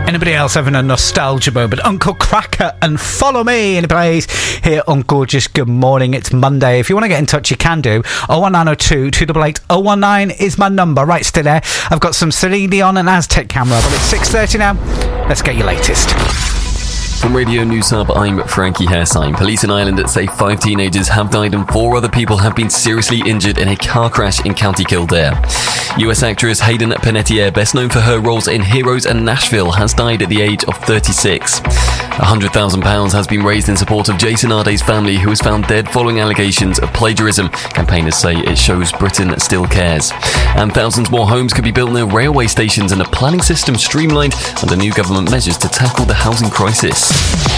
Anybody else having a nostalgia moment? Uncle Cracker and Follow Me in the place here on Gorgeous Good Morning. It's Monday. If you want to get in touch, you can do. 01902 288 019 is my number. Right, still there. I've got some Celine Dion and Aztec Camera, but it's 6:30 now. Let's get your latest. From Radio News Hub, I'm Frankie Hairsine. Police in Ireland say 5 teenagers have died and 4 other people have been seriously injured in a car crash in County Kildare. US actress Hayden Panettiere, best known for her roles in Heroes and Nashville, has died at the age of 36. £100,000 has been raised in support of Jason Arday's family, who was found dead following allegations of plagiarism. Campaigners say it shows Britain still cares. And thousands more homes could be built near railway stations and a planning system streamlined under new government measures to tackle the housing crisis.